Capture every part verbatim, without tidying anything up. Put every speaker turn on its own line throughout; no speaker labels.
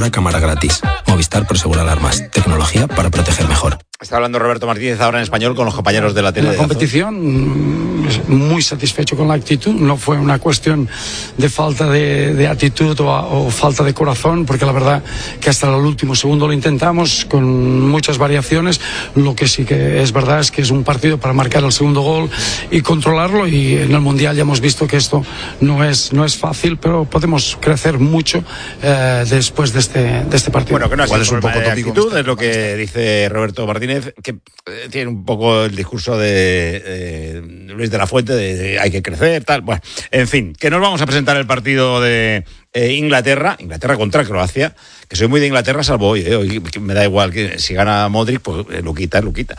Ahora cámara gratis. Movistar Prosegur Alarmas. Tecnología para proteger mejor.
Está hablando Roberto Martínez ahora en español con los compañeros de la tele.
En la competición, muy satisfecho con la actitud. No fue una cuestión de falta de, de actitud o, o falta de corazón, porque la verdad que hasta el último segundo lo intentamos con muchas variaciones. Lo que sí que es verdad es que es un partido para marcar el segundo gol y controlarlo, y en el Mundial ya hemos visto que esto no es, no es fácil, pero podemos crecer mucho eh, después de este, de este partido.
Bueno, que no ha sido
es un poco
de
tópico,
actitud, es lo que dice Roberto Martínez, que eh, tiene un poco el discurso de eh, Luis de la Fuente, de, de hay que crecer, tal. Bueno, en fin, que nos vamos a presentar el partido de eh, Inglaterra, Inglaterra contra Croacia, que soy muy de Inglaterra, salvo hoy, eh, hoy me da igual que si gana Modric, pues eh, lo quita, lo quita.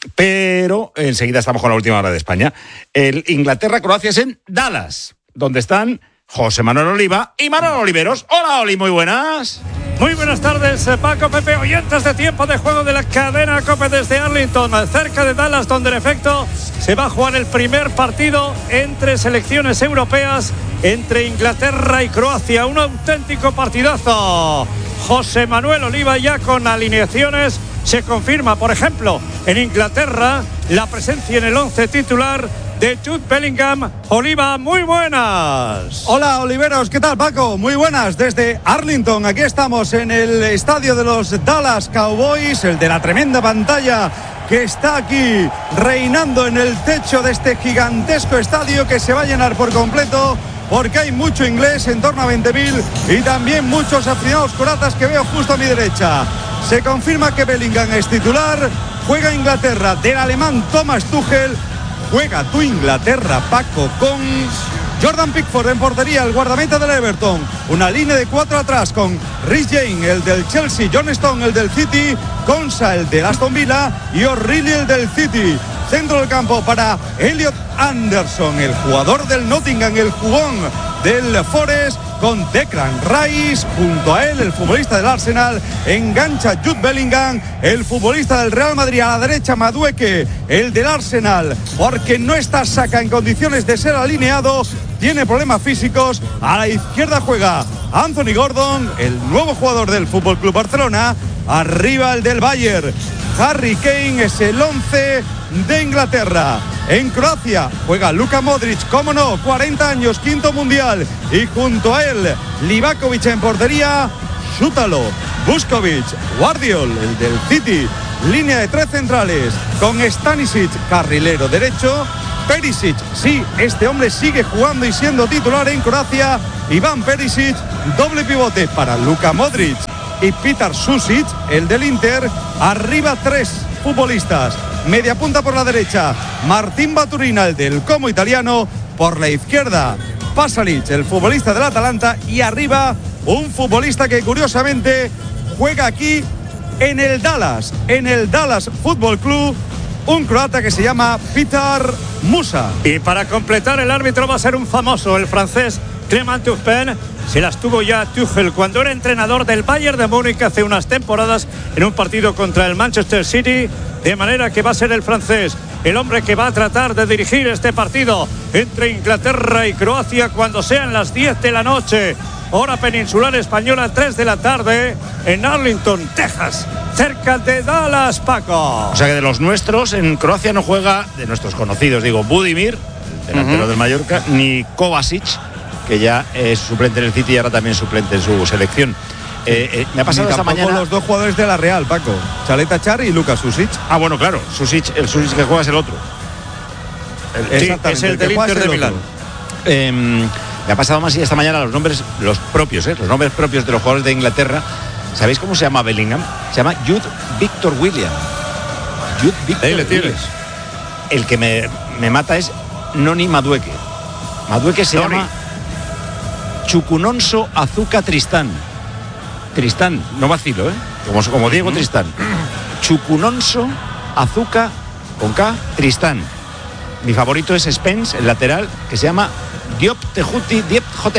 Pero enseguida estamos con la última hora de España. El Inglaterra-Croacia es en Dallas, donde están José Manuel Oliva y Manolo Oliveros. Hola, Oli, muy buenas.
Muy buenas tardes, Paco, Pepe, oyentes de Tiempo de Juego de la cadena COPE desde Arlington, cerca de Dallas, donde en efecto se va a jugar el primer partido entre selecciones europeas, entre Inglaterra y Croacia. Un auténtico partidazo. José Manuel Oliva ya con alineaciones. Se confirma, por ejemplo, en Inglaterra la presencia en el once titular de Jude Bellingham. Oliva, muy buenas.
Hola, Oliveros, ¿qué tal, Paco? Muy buenas desde Arlington. Aquí estamos en el estadio de los Dallas Cowboys, el de la tremenda pantalla que está aquí reinando en el techo de este gigantesco estadio, que se va a llenar por completo, porque hay mucho inglés, en torno a veinte mil, y también muchos aficionados croatas que veo justo a mi derecha. Se confirma que Bellingham es titular. Juega Inglaterra del alemán Thomas Tuchel. Juega tu Inglaterra, Paco, con Jordan Pickford en portería, el guardameta del Everton. Una línea de cuatro atrás con Reece James, el del Chelsea, John Stone, el del City, Konsa, el del Aston Villa, y O'Reilly, el del City. Centro del campo para Elliot Anderson, el jugador del Nottingham, el jugón del Forest, con Declan Rice junto a él, el futbolista del Arsenal. Engancha Jude Bellingham, el futbolista del Real Madrid. A la derecha Madueke, el del Arsenal, porque no está Saka en condiciones de ser alineado, tiene problemas físicos. A la izquierda juega Anthony Gordon, el nuevo jugador del F C Barcelona. Arriba el del Bayern, Harry Kane. Es el once de Inglaterra. En Croacia juega Luka Modric, cómo no, cuarenta años, quinto mundial, y junto a él Livakovic en portería, Šutalo, Vuskovic, Guardiol, el del City. Línea de tres centrales con Stanisic, carrilero derecho. Perisic, sí, este hombre sigue jugando y siendo titular en Croacia. Iván Perisic, doble pivote para Luka Modric y Petar Susic, el del Inter. Arriba tres futbolistas. Media punta por la derecha, Martín Baturina, el del Como italiano. Por la izquierda, Pasalic, el futbolista del Atalanta. Y arriba, un futbolista que curiosamente juega aquí en el Dallas, en el Dallas Football Club, un croata que se llama Petar Musa.
Y para completar, el árbitro va a ser un famoso, el francés Clément Turpin. Se las tuvo ya Tuchel cuando era entrenador del Bayern de Múnich hace unas temporadas en un partido contra el Manchester City, de manera que va a ser el francés el hombre que va a tratar de dirigir este partido entre Inglaterra y Croacia cuando sean las diez de la noche, hora peninsular española, tres de la tarde, en Arlington, Texas, cerca de Dallas, Paco.
O sea que de los nuestros, en Croacia no juega, de nuestros conocidos, digo, Budimir, el delantero uh-huh. del Mallorca, ni Kovacic, que ya es suplente en el City y ahora también suplente en su selección. Eh, eh, me ha pasado esta mañana
los dos jugadores de la Real, Paco, Chaleta Char y Lucas Susic.
Ah, bueno, claro, Susic, el Susic que juega es el otro.
El, sí, es el, el del Inter de Milán.
Eh, me ha pasado más y esta mañana los nombres, los propios, eh, los nombres propios de los jugadores de Inglaterra. ¿Sabéis cómo se llama Bellingham? Se llama Jude Victor William. Jude Victor
Ahí le tienes.
William. El que me, me mata es Noni Madueke. Madueke se Noni. llama Chukunonso Azuka Tristán. Tristán, no vacilo, ¿eh? Como, como Diego Tristán. Chukunonso Azuka con K Tristán. Mi favorito es Spence, el lateral, que se llama Diop Tejuti Diep Jotep.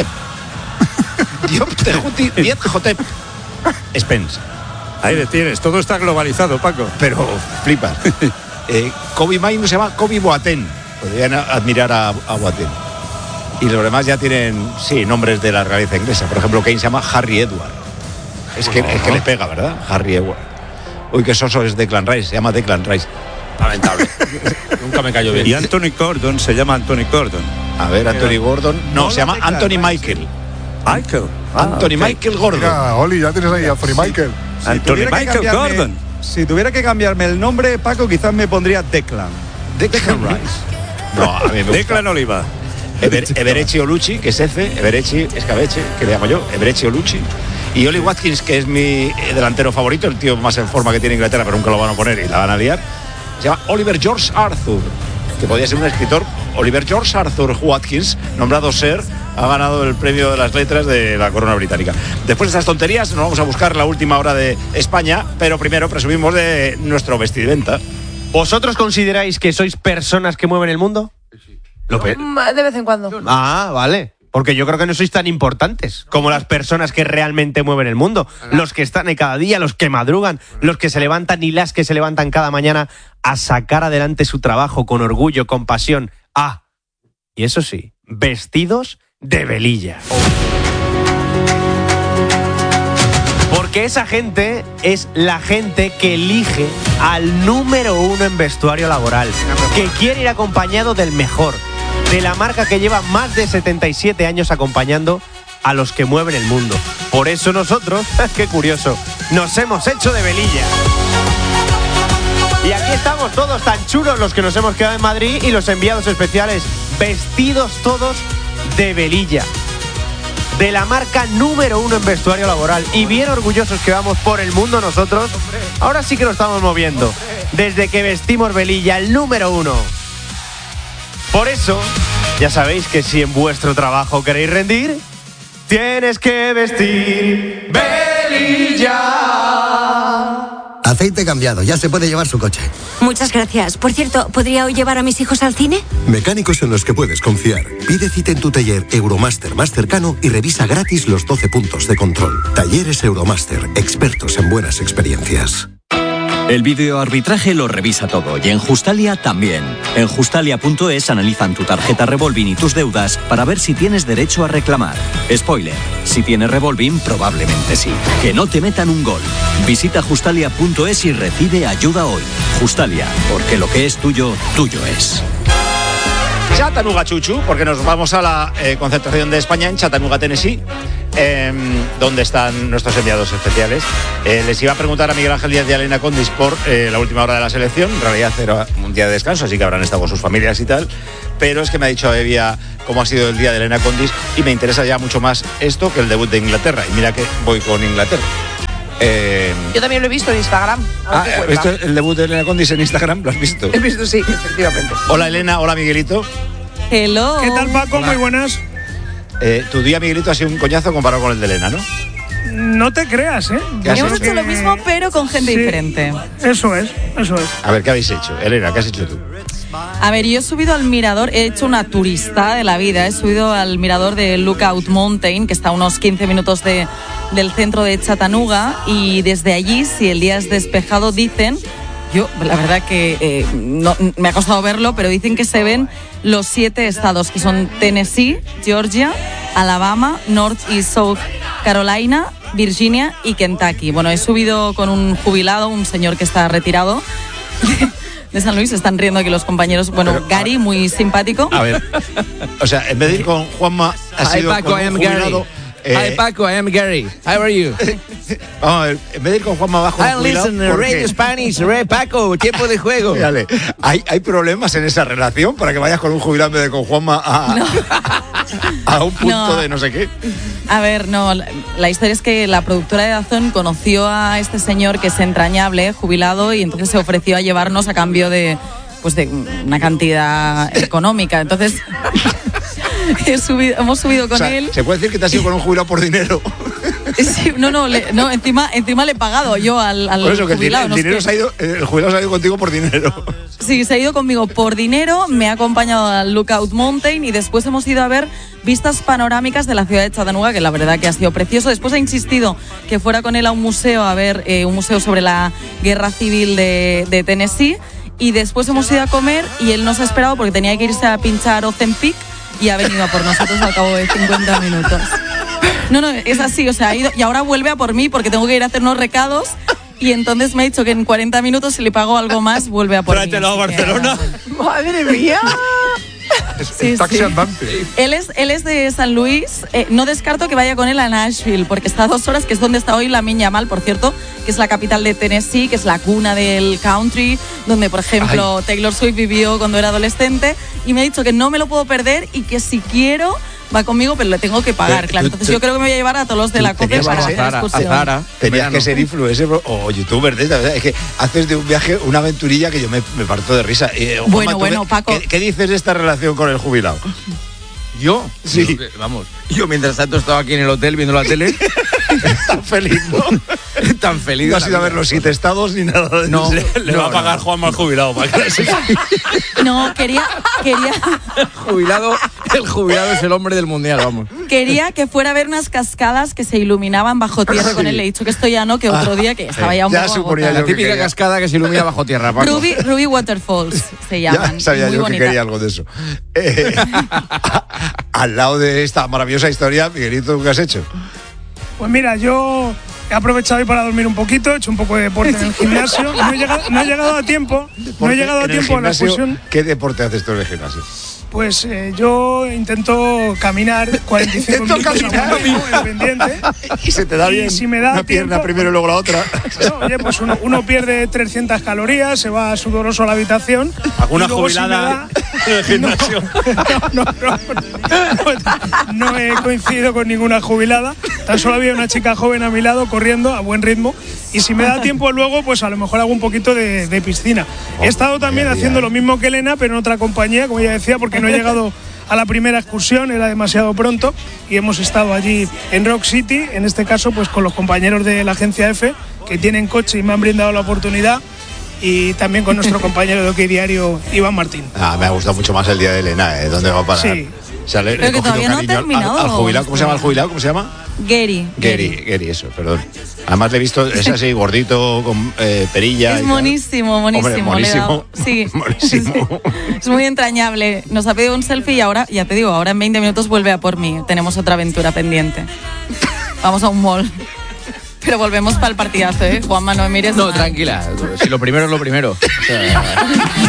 Diop Tejuti Diep Jotep. Spence.
Ahí le tienes, todo está globalizado, Paco.
Pero flipas. eh, Kobe Maino se llama Kobe Boateng. Podrían admirar a, a Boateng. Y los demás ya tienen, sí, nombres de la realeza inglesa. Por ejemplo, Kane se llama Harry Edward. Es que, es que le pega, ¿verdad? Harry Ewell. Uy, qué soso es Declan Rice, se llama Declan Rice.
Lamentable. Nunca me cayó bien.
Y Anthony Gordon se llama Anthony Gordon.
A ver, Anthony Gordon. No, no se llama Anthony Michael.
Michael.
Ah, Anthony okay. Michael Gordon.
Mira, Oli, ya tienes ahí a Anthony Michael.
Si
Anthony Michael Gordon.
Si tuviera que cambiarme el nombre, Paco, quizás me pondría Declan.
Declan Rice. No, a mí me gusta.
Declan Oliva.
Ever, Everechi Olucci, que es F, Everechi Escabeche, que le llamo yo, Everechi Olucci. Y Oli Watkins, que es mi delantero favorito, el tío más en forma que tiene Inglaterra, pero nunca lo van a poner y la van a liar. Se llama Oliver George Arthur, que podría ser un escritor. Oliver George Arthur Watkins, nombrado Sir, ha ganado el premio de las letras de la corona británica. Después de estas tonterías, nos vamos a buscar la última hora de España, pero primero presumimos de nuestro vestimenta.
¿Vosotros consideráis que sois personas que mueven el mundo?
López. De vez en cuando.
Ah, vale. Porque yo creo que no sois tan importantes como las personas que realmente mueven el mundo. Los que están ahí cada día, los que madrugan, los que se levantan y las que se levantan cada mañana a sacar adelante su trabajo con orgullo, con pasión. Ah, y eso sí, vestidos de velilla. Porque esa gente es la gente que elige al número uno en vestuario laboral, que quiere ir acompañado del mejor, de la marca que lleva más de setenta y siete años acompañando a los que mueven el mundo. Por eso nosotros, qué curioso, nos hemos hecho de velilla. Y aquí estamos todos tan chulos los que nos hemos quedado en Madrid y los enviados especiales, vestidos todos de velilla. De la marca número uno en vestuario laboral. Y bien orgullosos que vamos por el mundo nosotros. Ahora sí que lo estamos moviendo. Desde que vestimos velilla, el número uno. Por eso, ya sabéis que si en vuestro trabajo queréis rendir, tienes que vestir velilla.
Aceite cambiado, ya se puede llevar su coche.
Muchas gracias. Por cierto, ¿podría hoy llevar a mis hijos al cine?
Mecánicos en los que puedes confiar. Pide cita en tu taller Euromaster más cercano y revisa gratis los doce puntos de control. Talleres Euromaster, expertos en buenas experiencias.
El videoarbitraje lo revisa todo y en Justalia también. En Justalia punto es analizan tu tarjeta Revolving y tus deudas para ver si tienes derecho a reclamar. Spoiler, si tienes Revolving probablemente sí. Que no te metan un gol. Visita Justalia punto es y recibe ayuda hoy. Justalia, porque lo que es tuyo, tuyo es.
Chattanooga, Chuchu, porque nos vamos a la eh, concentración de España en Chattanooga, Tennessee, eh, donde están nuestros enviados especiales. Eh, les iba a preguntar a Miguel Ángel Díaz y a Elena Condis por eh, la última hora de la selección. En realidad era un día de descanso, así que habrán estado con sus familias y tal. Pero es que me ha dicho Evia cómo ha sido el día de Elena Condis y me interesa ya mucho más esto que el debut de Inglaterra. Y mira que voy con Inglaterra.
Eh... Yo también lo he visto en Instagram.
Ah, ¿esto es el debut de Elena Condis en Instagram? ¿Lo has visto?
He visto, sí, efectivamente.
Hola Elena, hola Miguelito.
Hello.
¿Qué tal, Paco?
Hola.
Muy buenas.
Eh, tu día, Miguelito, ha sido un coñazo comparado con el de Elena, ¿no?
No te creas, ¿eh?
Hemos hecho lo mismo, pero con gente
sí,
diferente.
Eso es, eso es.
A ver, ¿qué habéis hecho? Elena, ¿qué has hecho tú?
A ver, yo he subido al mirador, he hecho una turista de la vida, he subido al mirador de Lookout Mountain, que está a unos quince minutos de, del centro de Chattanooga, y desde allí, si el día es despejado, dicen... Yo, la verdad que eh, no, me ha costado verlo, pero dicen que se ven los siete estados, que son Tennessee, Georgia, Alabama, North y South Carolina, Virginia y Kentucky. Bueno, he subido con un jubilado, un señor que está retirado de San Luis. Están riendo aquí los compañeros. Bueno, pero, Gary, muy simpático.
A ver, o sea, en vez de ir con Juanma, ha sido
Hi, Paco,
con un jubilado...
Eh, Hi Paco, I am Gary. How are you?
Vamos a ver, en vez de ir con Juanma abajo.
I listen to Radio Spanish, Ray Paco, tiempo de juego.
Dale, ¿hay, ¿hay problemas en esa relación para que vayas con un jubilado en vez de con Juanma a, no. a un punto no. de no sé qué?
A ver, no, la, la historia es que la productora de Dazón conoció a este señor que es entrañable, jubilado, y entonces se ofreció a llevarnos a cambio de, pues de una cantidad económica. Entonces... He subido, hemos subido con
o sea,
él.
¿Se puede decir que te has ido con un jubilado por dinero?
Sí, no, no, le, no encima, encima le he pagado yo al, al
por eso, que
jubilado.
El, el, dinero no se ha ido, el jubilado se ha ido contigo por dinero.
Sí, se ha ido conmigo por dinero, me ha acompañado al Lookout Mountain y después hemos ido a ver vistas panorámicas de la ciudad de Chattanooga, que la verdad que ha sido precioso. Después ha insistido que fuera con él a un museo, a ver eh, un museo sobre la guerra civil de, de Tennessee. Y después hemos ido a comer y él nos ha esperado porque tenía que irse a pinchar Ozempic y ha venido a por nosotros al cabo de cincuenta minutos. No, no, es así, o sea, ha ido y ahora vuelve a por mí porque tengo que ir a hacer unos recados y entonces me ha dicho que en cuarenta minutos si le pago algo más vuelve a por mí.
Tráetelo a Barcelona.
Que... ¡Madre mía!
Sí,
taxi
sí.
andante.
Él es, él es de San Luis. Eh, no descarto que vaya con él a Nashville, porque está a dos horas, que es donde está hoy Lamine Yamal, por cierto, que es la capital de Tennessee, que es la cuna del country, donde, por ejemplo, Ay. Taylor Swift vivió cuando era adolescente. Y me ha dicho que no me lo puedo perder y que si quiero va conmigo, pero le tengo que pagar, pero, claro. Entonces tú, yo creo que me voy a llevar a todos los de la COPE para hacer la excursión.
A Zara, tenías que ser influencer o youtuber de esta, es que haces de un viaje una aventurilla que yo me, me parto de risa. Eh, Juanma,
bueno, bueno,
me,
Paco.
¿qué, ¿Qué dices de esta relación con el jubilado?
¿Yo?
Sí.
Yo, vamos, yo mientras tanto estaba aquí en el hotel viendo la tele.
Tan feliz, ¿no?
Tan feliz.
No has ido a ver los siete estados ni nada de
no,
Le, le
no,
va a pagar
no.
Juanma al jubilado para que
No, quería, quería.
Jubilado, el jubilado es el hombre del mundial, vamos.
Quería que fuera a ver unas cascadas que se iluminaban bajo tierra. Sí. Con él le he dicho que esto ya no, que otro día que estaba ya un
ya
poco
suponía
La típica
que
cascada que se ilumina bajo tierra, Paco.
Ruby, Ruby Waterfalls se llaman.
Ya sabía
Muy
yo
bonita.
que quería algo de eso. Eh, al lado de esta maravillosa historia, Miguelito, ¿qué has hecho?
Pues mira, yo he aprovechado hoy para dormir un poquito, he hecho un poco de deporte en el gimnasio. No he llegado, no he llegado a tiempo. No he llegado a tiempo a la excursión.
¿Qué deporte haces tú en el gimnasio?
Pues eh, yo intento caminar cuarenta y cinco
intento
minutos
caminar.
en pendiente.
Y se te da bien.
Y si me da
una pierna
tiempo,
primero y luego la otra.
No, oye, pues uno, uno pierde trescientas calorías, se va sudoroso a la habitación.
¿Alguna jubilada
si
en el gimnasio?
No, no, no, no, no he coincidido con ninguna jubilada. Tan solo había una chica joven a mi lado corriendo a buen ritmo. Y si me da tiempo luego, pues a lo mejor hago un poquito de, de piscina. Oh, he estado también haciendo lo mismo que Elena, pero en otra compañía, como ya decía, porque no he llegado a la primera excursión, era demasiado pronto, y hemos estado allí en Rock City, en este caso pues con los compañeros de la agencia F, que tienen coche y me han brindado la oportunidad, y también con nuestro compañero de OK Diario, Iván Martín.
Ah, me ha gustado mucho más el día de Elena, ¿eh? ¿Dónde va a parar?
Sí.
O sea, le,
pero
le
que todavía no ha terminado.
Al, al jubilado, ¿cómo se llama el jubilado? ¿Cómo se llama?
Gary.
Gary, Gary, eso, perdón. Además le he visto, es así, gordito, con eh, perilla.
Es monísimo, monísimo.
Hombre, monísimo.
Sí.
Monísimo.
Es muy entrañable. Nos ha pedido un selfie y ahora, ya te digo, ahora en veinte minutos vuelve a por mí. Tenemos otra aventura pendiente. Vamos a un mall. Pero volvemos para el partidazo, ¿eh? Juanma, no me mires.
No,
mal.
tranquila. Si lo primero es lo primero. O sea,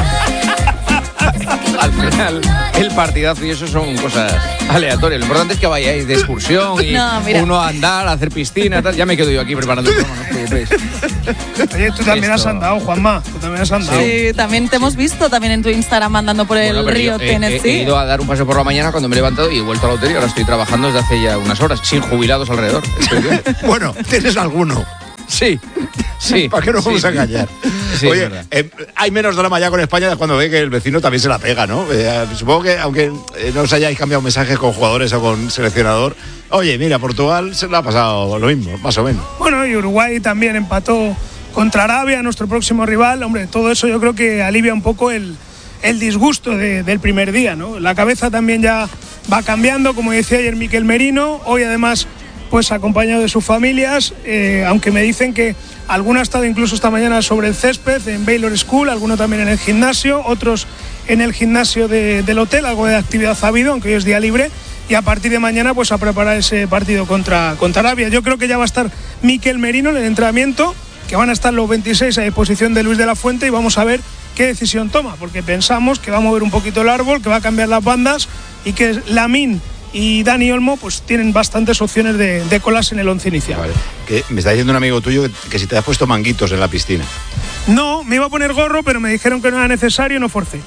al final, el partidazo y eso son cosas aleatorias. Lo importante es que vayáis de excursión y
no,
uno a andar, a hacer piscina, tal. Ya me quedo yo aquí preparando el programa, no os preocupéis.
Oye, tú también
Esto...
has andado, Juanma. Tú también has andado.
Sí, también te hemos visto también en tu Instagram andando por el
bueno,
río
yo, eh,
Tennessee.
He, he ido a dar un paseo por la mañana cuando me he levantado y he vuelto al hotel y ahora estoy trabajando desde hace ya unas horas, sin jubilados alrededor.
Bueno, ¿tienes alguno?
Sí, sí.
¿Para qué nos vamos
sí,
a engañar?
Sí,
Oye, eh, hay menos drama ya con España cuando ve que el vecino también se la pega, ¿no? Eh, supongo que, aunque eh, no os hayáis cambiado mensajes con jugadores o con seleccionador, oye, mira, Portugal se le ha pasado lo mismo, más o menos.
Bueno, y Uruguay también empató contra Arabia, nuestro próximo rival. Hombre, todo eso yo creo que alivia un poco el, el disgusto de, del primer día, ¿no? La cabeza también ya va cambiando, como decía ayer Mikel Merino, hoy además pues acompañado de sus familias, eh, aunque me dicen que alguno ha estado incluso esta mañana sobre el césped en Baylor School, alguno también en el gimnasio, otros en el gimnasio de, del hotel, algo de actividad ha habido, aunque hoy es día libre, y a partir de mañana pues a preparar ese partido contra, contra Arabia. Yo creo que ya va a estar Mikel Merino en el entrenamiento, que van a estar los veintiséis a disposición de Luis de la Fuente, y vamos a ver qué decisión toma, porque pensamos que va a mover un poquito el árbol, que va a cambiar las bandas y que Lamine y Dani Olmo pues tienen bastantes opciones de, de colarse en el once inicial.
Vale. Que me está diciendo un amigo tuyo que, que si te has puesto manguitos en la piscina.
No, me iba a poner gorro, pero me dijeron que no era necesario y no forcé.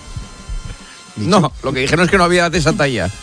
No, lo que dijeron es que no había de esa talla.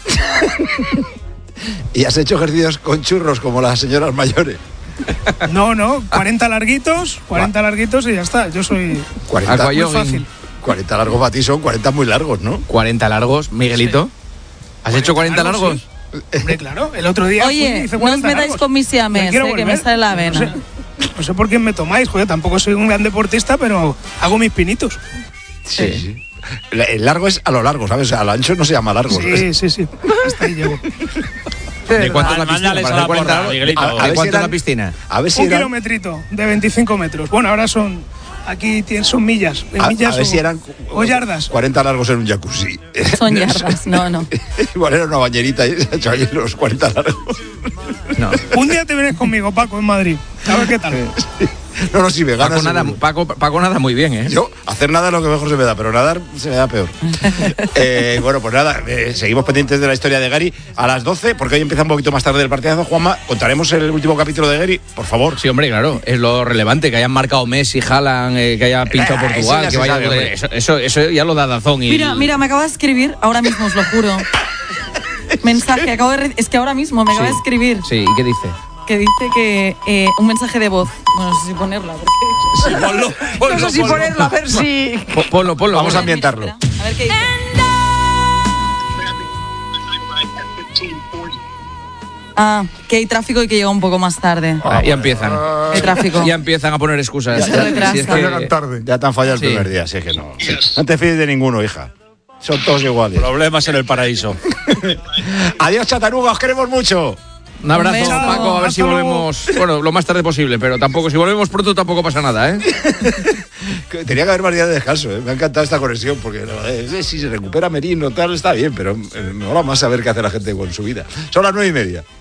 ¿Y has hecho ejercicios con churros como las señoras mayores?
No, no, cuarenta larguitos, cuarenta larguitos y ya está. Yo soy
cuarenta,
muy fácil.
cuarenta largos para ti son cuarenta muy largos, ¿no?
cuarenta largos, Miguelito. Sí. ¿Has hecho cuarenta largos?
Sí. Hombre, claro, el otro día
Oye,
fui y hice
no os metáis
largos.
con mis siames, eh, que me sale la vena.
No sé, no sé por quién me tomáis, joder, tampoco soy un gran deportista, pero hago mis pinitos.
Sí, sí. sí. El largo es a lo largo, ¿sabes? A lo ancho no se llama largo.
Sí, sí, sí. Hasta ahí llego.
¿De cuánto es la piscina?
Para hacer cuarenta,
a, a, a, ¿De cuánto es la piscina?
A ver si
un
eran...
kilometrito de veinticinco metros. Bueno, ahora son aquí tienen, son millas.
A,
millas
a ver
o,
si eran
o yardas.
cuarenta largos en un jacuzzi.
Son yardas, no, no.
Igual era una bañerita y se ha hecho ahí los cuarenta largos.
No.
Un día te vienes conmigo, Paco, en Madrid. A ver qué tal.
Sí. No, no, si me ganas.
Paco nada, Paco, Paco nada muy bien, ¿eh?
Yo, hacer nada es lo que mejor se me da, pero nadar se me da peor. eh, bueno, pues nada, eh, seguimos pendientes de la historia de Gary a las doce, porque hoy empieza un poquito más tarde el partidazo. Juanma, contaremos el último capítulo de Gary, por favor.
Sí, hombre, claro, es lo relevante, que hayan marcado Messi, Haaland, eh, que haya pinchado
Eh,
Portugal,
eso
que
ya se
vaya.
sabe, hombre.
eso, eso, eso ya lo da Dazón. Y
Mira, mira, me acaba de escribir, ahora mismo os lo juro. Mensaje, acabo de re- es que ahora mismo me acaba
Sí.
de escribir.
Sí, ¿y qué dice?
Que dice que eh, un mensaje de voz. Bueno, no sé si ponerla, porque.
Sí, ponlo, ponlo,
No sé si
ponlo.
ponerlo, a ver si.
Po- Ponlo, ponlo.
Vamos a
ponlo.
ambientarlo.
Mira, a ver qué dice. Ah, que hay tráfico y que llega un poco más tarde.
Ah, ya empiezan.
Hay tráfico.
Ya empiezan a poner excusas.
Se retrasa.
Si es
Ya
que-
llegan tarde.
Ya te han fallado el
Sí.
primer día, así es que no. No te fíes de ninguno, hija. Son todos iguales.
Problemas en el paraíso.
Adiós, Chatanuga, os queremos mucho.
Un abrazo,
Un beso.
Paco, a ver si
Hasta luego.
volvemos. Bueno, lo más tarde posible, pero tampoco, si volvemos pronto tampoco pasa nada, ¿eh?
Tenía que haber más días de descanso, ¿eh? Me ha encantado esta conexión, porque la verdad es, eh, si se recupera Merino, tal, está bien, pero eh, me mola más saber qué hace la gente con su vida. Son las nueve y media.